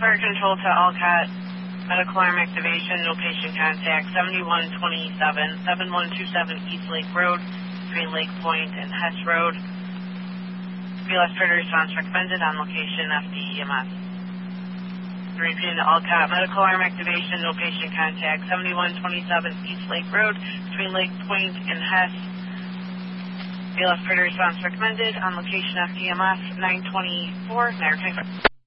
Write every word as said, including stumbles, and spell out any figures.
Fire control to Alcott. Medical arm activation, no patient contact. seventy-one twenty-seven, seventy-one twenty-seven East Lake Road, between Lake Point and Hess Road. B L S further response recommended on location F D E M S. Repeating to Alcott. Medical arm activation, no patient contact. seventy-one twenty-seven East Lake Road, between Lake Point and Hess. B L S further response recommended on location F D E M S nine twenty-four, nine twenty-five.